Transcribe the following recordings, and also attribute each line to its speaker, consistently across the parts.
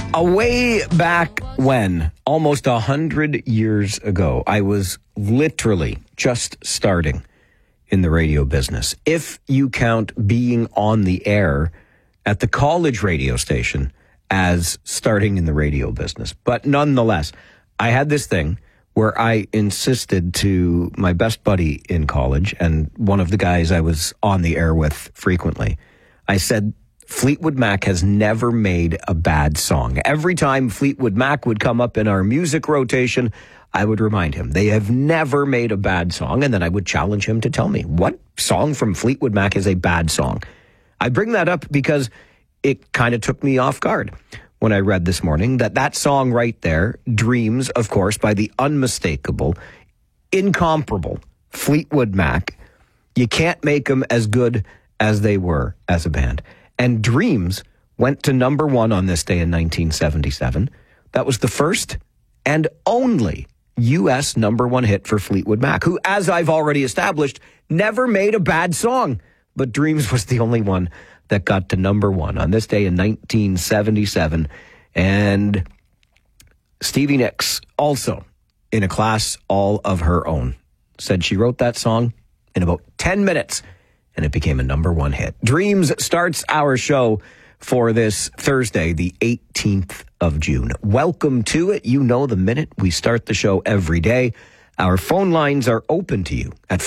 Speaker 1: Way back when, almost 100 years ago, I was literally just starting in the radio business. If you count being on the air at the college radio station as starting in the radio business. But nonetheless, I had this thing where I insisted to my best buddy in college and one of the guys I was on the air with frequently. I said, Fleetwood Mac has never made a bad song. Every time Fleetwood Mac would come up in our music rotation, I would remind him they have never made a bad song. And then I would challenge him to tell me what song from Fleetwood Mac is a bad song. I bring that up because it kind of took me off guard when I read this morning that song right there, Dreams, of course, by the unmistakable, incomparable Fleetwood Mac. You can't make them as good as they were as a band. And Dreams went to number one on this day in 1977. That was the first and only U.S. number one hit for Fleetwood Mac, who, as I've already established, never made a bad song. But Dreams was the only one that got to number one on this day in 1977. And Stevie Nicks, also in a class all of her own, said she wrote that song in about 10 minutes. And it became a number one hit. Dreams starts our show for this Thursday, the 18th of June. Welcome to it. You know the minute we start the show every day. Our phone lines are open to you at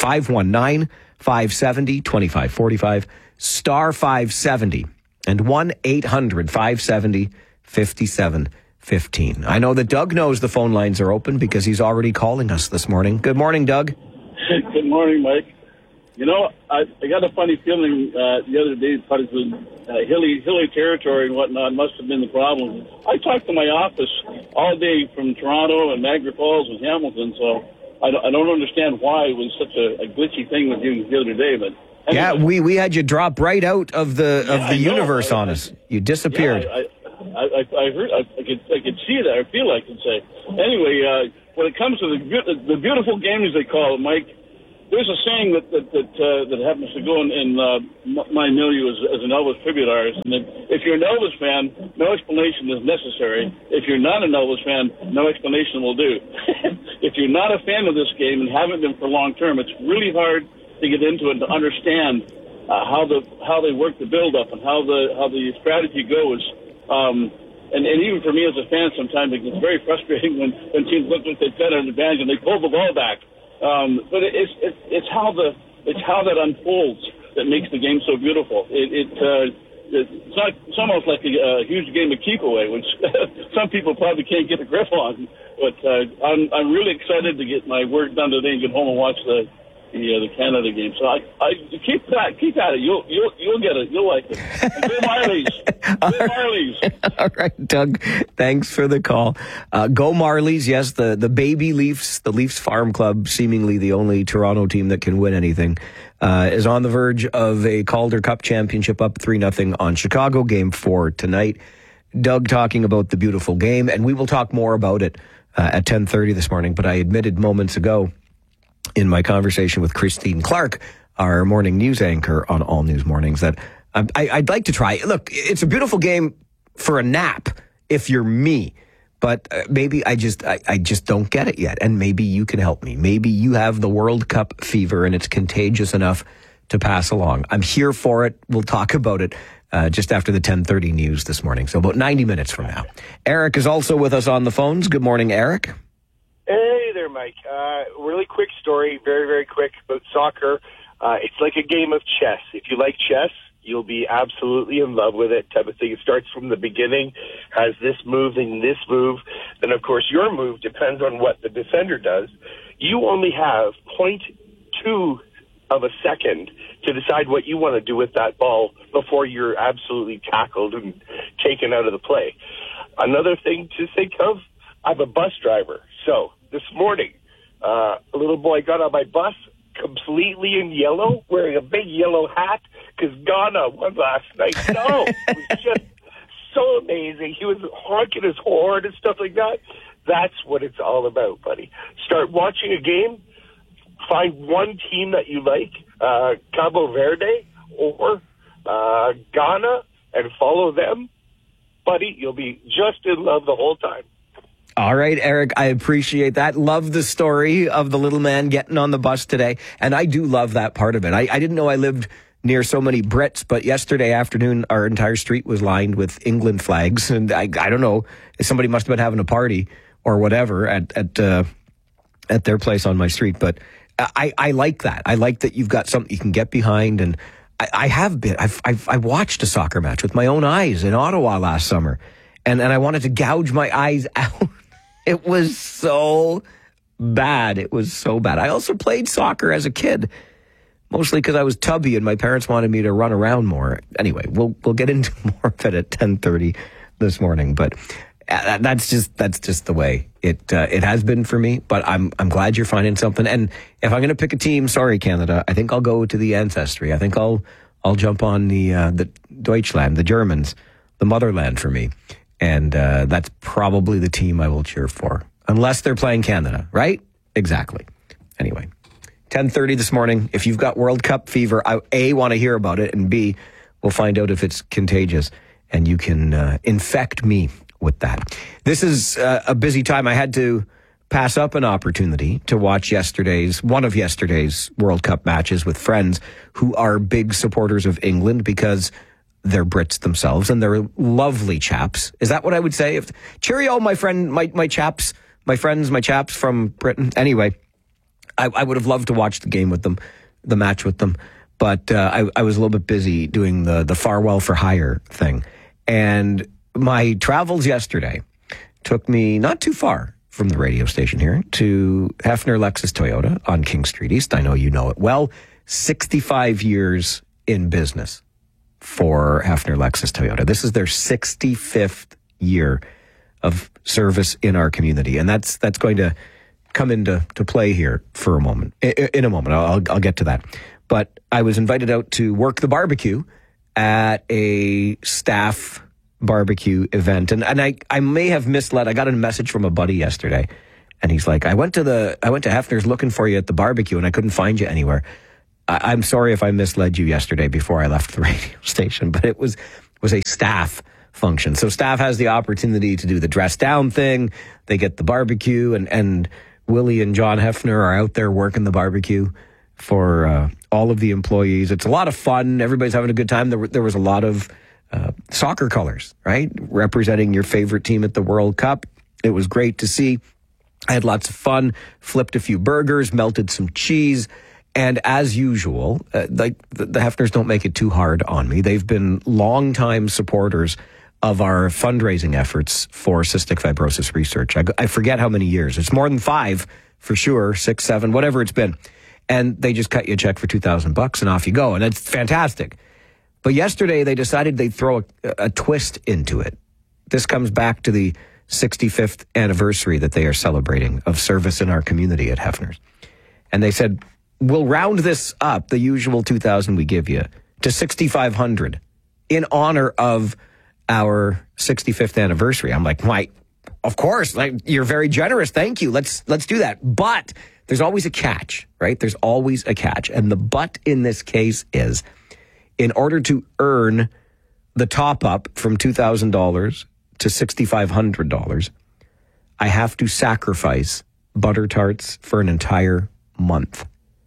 Speaker 1: 519-570-2545, star 570, and 1-800-570-5715. I know that Doug knows the phone lines are open because he's already calling us this morning. Good morning, Doug.
Speaker 2: Good morning, Mike. You know, I got a funny feeling the other day, part of the hilly territory and whatnot must have been the problem. I talked to my office all day from Toronto and Niagara Falls and Hamilton, so I don't understand why it was such a glitchy thing with you the other day. But anyway.
Speaker 1: Yeah, we had you drop right out of the universe on us. You disappeared.
Speaker 2: Yeah, I heard, I could see that, I feel like I could say. Anyway, when it comes to the beautiful game, as they call it, Mike, there's a saying that happens to go in my milieu as an Elvis tribute artist, and that if you're an Elvis fan, no explanation is necessary. If you're not an Elvis fan, no explanation will do. If you're not a fan of this game and haven't been for long term, it's really hard to get into it and to understand how they work the build up and how the strategy goes. And even for me as a fan, sometimes it gets very frustrating when teams look like they've got an advantage and they pull the ball back. But it's how that unfolds that makes the game so beautiful. It's almost like a huge game of keep away, which some people probably can't get a grip on. But I'm really excited to get my work done today and get home and watch the Canada game. So I keep at it. You'll get it. You'll like it. And go Marlies. Go Marlies.
Speaker 1: All right, Doug. Thanks for the call. Go Marlies. Yes, the baby Leafs, the Leafs Farm Club, seemingly the only Toronto team that can win anything, is on the verge of a Calder Cup championship, up 3-0 on Chicago. Game 4 tonight. Doug talking about the beautiful game, and we will talk more about it at 10:30 this morning. But I admitted moments ago in my conversation with Christine Clark, our morning news anchor on All News Mornings, that I'd like to try. Look, it's a beautiful game for a nap if you're me, but maybe I just don't get it yet, and maybe you can help me. Maybe you have the World Cup fever and it's contagious enough to pass along. I'm here for it. We'll talk about it just after the 10:30 news this morning, so about 90 minutes from now. Eric is also with us on the phones. Good morning, Eric.
Speaker 3: Hey there, Mike. Really quick story, very, very quick, about soccer. It's like a game of chess. If you like chess, you'll be absolutely in love with it, type of thing. It starts from the beginning, has this move and this move. Then, of course, your move depends on what the defender does. You only have 0.2 of a second to decide what you want to do with that ball before you're absolutely tackled and taken out of the play. Another thing to think of, I'm a bus driver. So this morning, a little boy got on my bus completely in yellow, wearing a big yellow hat, because Ghana won last night. No, it was just so amazing. He was honking his horn and stuff like that. That's what it's all about, buddy. Start watching a game, find one team that you like, Cabo Verde or Ghana, and follow them. buddy, you'll be just in love the whole time.
Speaker 1: All right, Eric, I appreciate that. Love the story of the little man getting on the bus today. And I do love that part of it. I didn't know I lived near so many Brits, but yesterday afternoon, our entire street was lined with England flags. And I don't know, somebody must have been having a party or whatever at their place on my street. But I like that. I like that you've got something you can get behind. And I watched a soccer match with my own eyes in Ottawa last summer. And I wanted to gouge my eyes out. It was so bad. It was so bad. I also played soccer as a kid, mostly because I was tubby and my parents wanted me to run around more. Anyway, we'll get into more of it at 10:30 this morning. But that's just the way it has been for me. But I'm glad you're finding something. And if I'm going to pick a team, sorry Canada, I think I'll go to the ancestry. I think I'll jump on the Deutschland, the Germans, the motherland for me. And that's probably the team I will cheer for. Unless they're playing Canada, right? Exactly. Anyway, 10:30 this morning. If you've got World Cup fever, I, A, want to hear about it, and B, we'll find out if it's contagious, and you can infect me with that. This is a busy time. I had to pass up an opportunity to watch one of yesterday's World Cup matches with friends who are big supporters of England because they're Brits themselves, and they're lovely chaps. Is that what I would say? Cheerio, my friend, my chaps, my friends, my chaps from Britain. Anyway, I would have loved to watch the game with them, the match with them, but I was a little bit busy doing the Farwell for Hire thing. And my travels yesterday took me not too far from the radio station here to Hefner Lexus Toyota on King Street East. I know you know it well. 65 years in business for Hefner Lexus Toyota. This is their 65th year of service in our community. And that's going to come into play here for a moment. In a moment, I'll get to that. But I was invited out to work the barbecue at a staff barbecue event. And I may have misled. I got a message from a buddy yesterday, and he's like, I went to Hefner's looking for you at the barbecue, and I couldn't find you anywhere. I'm sorry if I misled you yesterday before I left the radio station, but it was a staff function. So staff has the opportunity to do the dress down thing. They get the barbecue, and Willie and John Hefner are out there working the barbecue for all of the employees. It's a lot of fun. Everybody's having a good time. There was a lot of soccer colors, right? Representing your favorite team at the World Cup. It was great to see. I had lots of fun, flipped a few burgers, melted some cheese. And as usual, the Hefners don't make it too hard on me. They've been longtime supporters of our fundraising efforts for cystic fibrosis research. I forget how many years. It's more than 5 for sure, 6, 7, whatever it's been. And they just cut you a check for $2,000 and off you go. And it's fantastic. But yesterday they decided they'd throw a twist into it. This comes back to the 65th anniversary that they are celebrating of service in our community at Hefner's. And they said, we'll round this up, the usual $2,000 we give you, to $6,500 in honor of our 65th anniversary. I'm like, why? Of course, you're very generous. Thank you. Let's do that. But there's always a catch, right? There's always a catch. And the but in this case is, in order to earn the top up from $2,000 to $6,500, I have to sacrifice butter tarts for an entire month.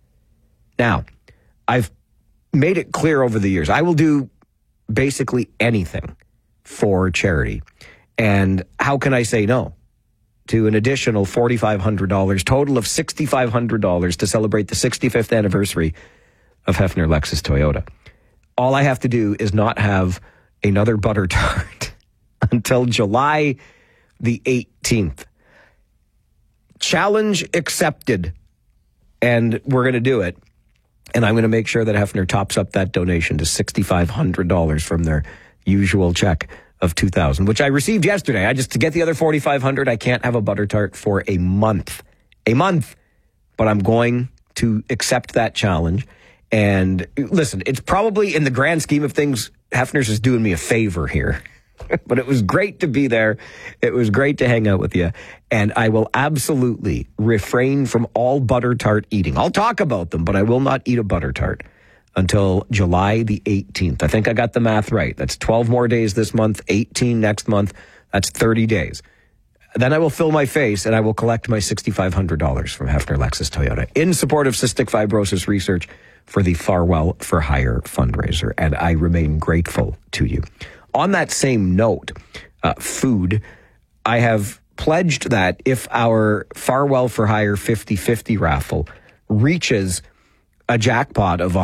Speaker 1: Now, I've made it clear over the years, I will do basically anything for charity. And how can I say no to an additional $4,500, total of $6,500 to celebrate the 65th anniversary of Hefner Lexus Toyota? All I have to do is not have another butter tart until July the 18th. Challenge accepted. And we're going to do it. And I'm going to make sure that Hefner tops up that donation to $6,500 from their usual check of $2,000, which I received yesterday. To get the other $4,500, I can't have a butter tart for a month. But I'm going to accept that challenge. And listen, it's probably in the grand scheme of things, Hefner's is doing me a favor here. But it was great to be there. It was great to hang out with you. And I will absolutely refrain from all butter tart eating. I'll talk about them, but I will not eat a butter tart until July the 18th. I think I got the math right. That's 12 more days this month, 18 next month. That's 30 days. Then I will fill my face and I will collect my $6,500 from Hefner Lexus Toyota in support of cystic fibrosis research for the Farwell for Hire fundraiser. And I remain grateful to you. On that same note, food, I have pledged that if our Farwell for Hire 50-50 raffle reaches a jackpot of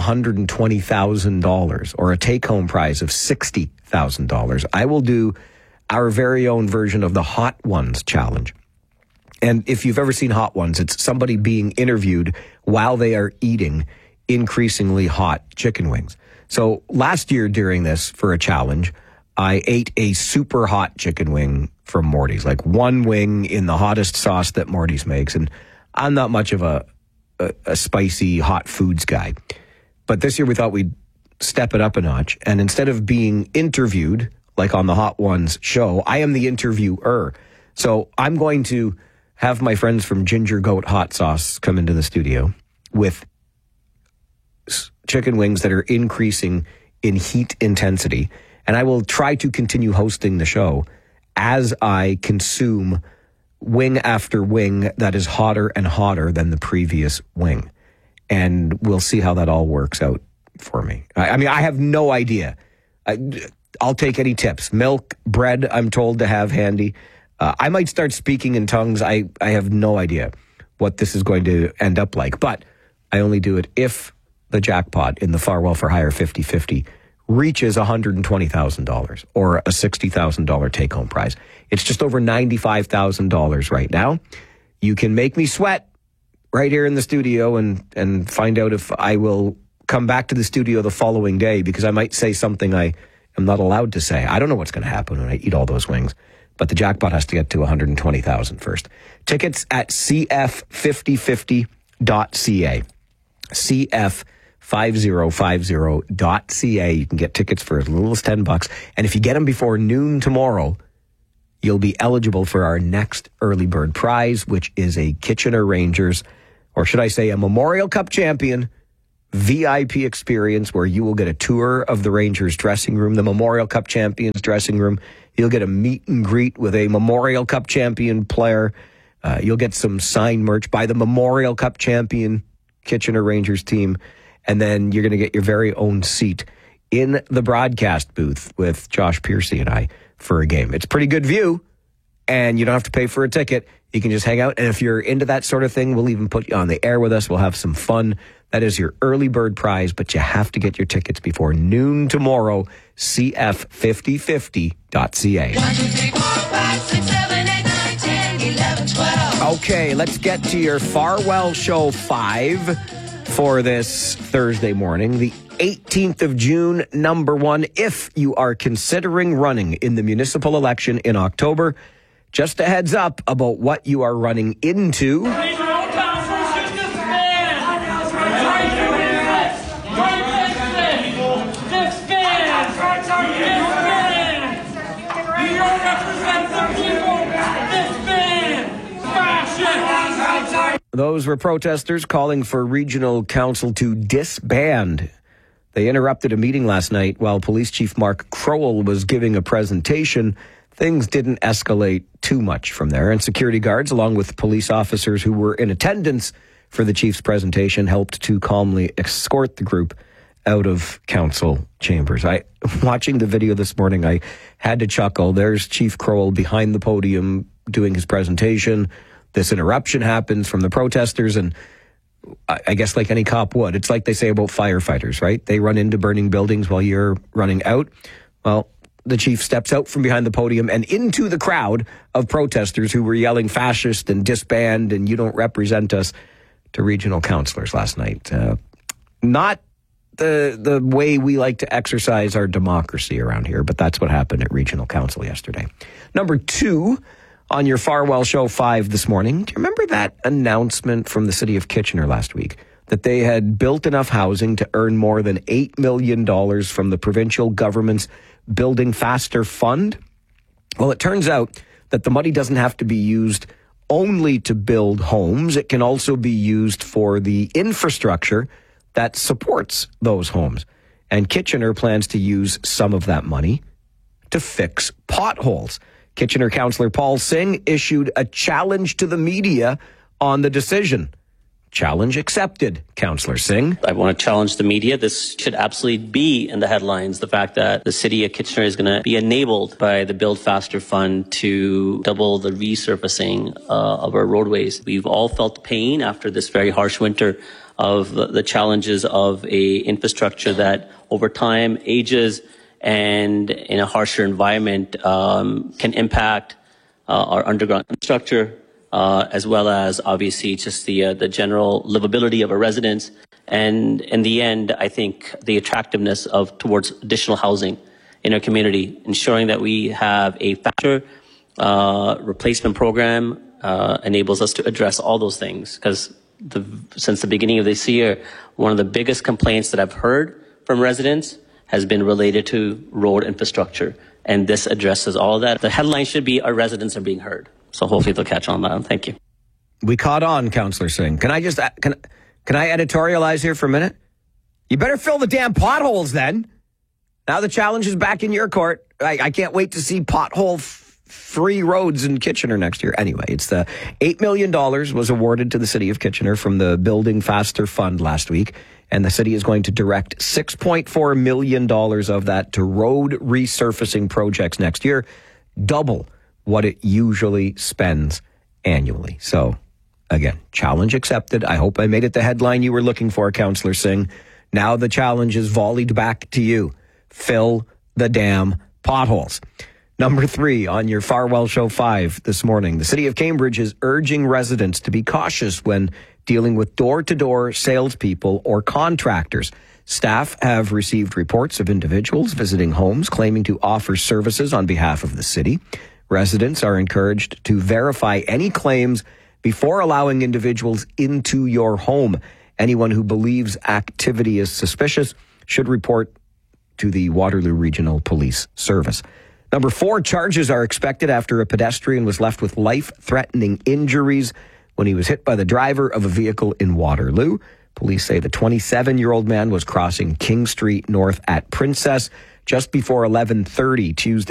Speaker 1: $120,000 or a take-home prize of $60,000, I will do our very own version of the Hot Ones challenge. And if you've ever seen Hot Ones, it's somebody being interviewed while they are eating increasingly hot chicken wings. So last year during this, for a challenge, I ate a super hot chicken wing from Morty's, like one wing in the hottest sauce that Morty's makes. And I'm not much of a spicy hot foods guy. But this year we thought we'd step it up a notch. And instead of being interviewed, like on the Hot Ones show, I am the interviewer. So I'm going to have my friends from Ginger Goat Hot Sauce come into the studio with chicken wings that are increasing in heat intensity. And I will try to continue hosting the show as I consume wing after wing that is hotter and hotter than the previous wing. And we'll see how that all works out for me. I mean, I have no idea. I'll take any tips. Milk, bread, I'm told to have handy. I might start speaking in tongues. I have no idea what this is going to end up like. But I only do it if the jackpot in the Farwell for Hire 50-50 reaches $120,000 or a $60,000 take-home prize. It's just over $95,000 right now. You can make me sweat right here in the studio and find out if I will come back to the studio the following day, because I might say something I am not allowed to say. I don't know what's going to happen when I eat all those wings, but the jackpot has to get to $120,000 first. Tickets at cf5050.ca. cf5050.ca. You can get tickets for as little as $10. And if you get them before noon tomorrow, you'll be eligible for our next early bird prize, which is a Kitchener Rangers, or should I say a Memorial Cup champion VIP experience, where you will get a tour of the Rangers dressing room, the Memorial Cup champions dressing room. You'll get a meet and greet with a Memorial Cup champion player. You'll get some signed merch by the Memorial Cup champion Kitchener Rangers team. And then you're going to get your very own seat in the broadcast booth with Josh Piercy and I for a game. It's a pretty good view, and you don't have to pay for a ticket. You can just hang out. And if you're into that sort of thing, we'll even put you on the air with us. We'll have some fun. That is your early bird prize, but you have to get your tickets before noon tomorrow. cf5050.ca.
Speaker 4: 1, 2, 3, 4, 5, 6, 7, 8, 9, 10, 11, 12.
Speaker 1: Okay, let's get to your Farwell Show 5 for this Thursday morning, the 18th of June, number 1. If you are considering running in the municipal election in October, just a heads up about what you are running into. Those were protesters calling for regional council to disband. They interrupted a meeting last night while Police Chief Mark Crowell was giving a presentation. Things didn't escalate too much from there, and security guards, along with police officers who were in attendance for the chief's presentation, helped to calmly escort the group out of council chambers. Watching the video this morning, I had to chuckle. There's Chief Crowell behind the podium doing his presentation. This interruption happens from the protesters, and I guess like any cop would, it's like they say about firefighters, right? They run into burning buildings while you're running out. Well, the chief steps out from behind the podium and into the crowd of protesters who were yelling fascist and disband and you don't represent us to regional councillors last night. Not the way we like to exercise our democracy around here, but that's what happened at regional council yesterday. Number 2 on your Farwell Show 5 this morning. Do you remember that announcement from the city of Kitchener last week that they had built enough housing to earn more than $8 million from the provincial government's Building Faster Fund? Well, it turns out that the money doesn't have to be used only to build homes. It can also be used for the infrastructure that supports those homes. And Kitchener plans to use some of that money to fix potholes. Kitchener Councillor Paul Singh issued a challenge to the media on the decision. Challenge accepted, Councillor Singh.
Speaker 5: I want to challenge the media. This should absolutely be in the headlines. The fact that the city of Kitchener is going to be enabled by the Build Faster Fund to double the resurfacing of our roadways. We've all felt the pain after this very harsh winter of the challenges of a infrastructure that over time ages and in a harsher environment can impact our underground infrastructure, as well as obviously just the general livability of our residents. And in the end, I think the attractiveness towards additional housing in our community, ensuring that we have a faster replacement program enables us to address all those things. Because since the beginning of this year, one of the biggest complaints that I've heard from residents has been related to road infrastructure. And this addresses all of that. The headline should be, our residents are being heard. So hopefully they'll catch on that. Thank you.
Speaker 1: We caught on, Councillor Singh. Can I editorialize here for a minute? You better fill the damn potholes then. Now the challenge is back in your court. I can't wait to see pothole-free roads in Kitchener next year. Anyway, it's the $8 million was awarded to the city of Kitchener from the Building Faster Fund last week. And the city is going to direct $6.4 million of that to road resurfacing projects next year, double what it usually spends annually. So, again, challenge accepted. I hope I made it the headline you were looking for, Councillor Singh. Now the challenge is volleyed back to you. Fill the damn potholes. Number 3 on your Farwell Show 5 this morning. The city of Cambridge is urging residents to be cautious when dealing with door-to-door salespeople or contractors. Staff have received reports of individuals visiting homes claiming to offer services on behalf of the city. Residents are encouraged to verify any claims before allowing individuals into your home. Anyone who believes activity is suspicious should report to the Waterloo Regional Police Service. Number 4, charges are expected after a pedestrian was left with life-threatening injuries when he was hit by the driver of a vehicle in Waterloo. Police say the 27-year-old man was crossing King Street North at Princess just before 11:30 Tuesday